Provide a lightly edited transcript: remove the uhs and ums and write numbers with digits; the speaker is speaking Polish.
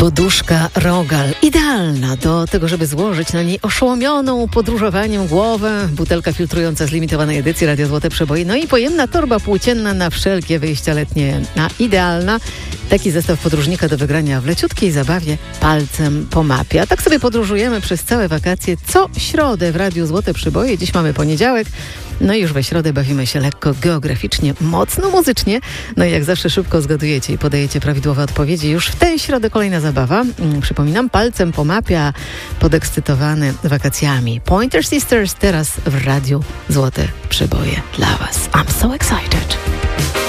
Poduszka Rogal. Idealna do tego, żeby złożyć na niej oszołomioną podróżowaniem głowę. Butelka filtrująca z limitowanej edycji Radio Złote Przeboje. No i pojemna torba płócienna na wszelkie wyjścia letnie. A idealna. Taki zestaw podróżnika do wygrania w leciutkiej zabawie palcem po mapie. A tak sobie podróżujemy przez całe wakacje co środę w Radiu Złote Przeboje. Dziś mamy poniedziałek. No i już we środę bawimy się lekko geograficznie, mocno muzycznie. No i jak zawsze szybko zgadujecie i podajecie prawidłowe odpowiedzi. Już w tę środę kolejna zabawa. Przypominam, palcem po mapie, a podekscytowany wakacjami. Pointer Sisters teraz w Radiu Złote Przeboje dla Was. I'm so excited.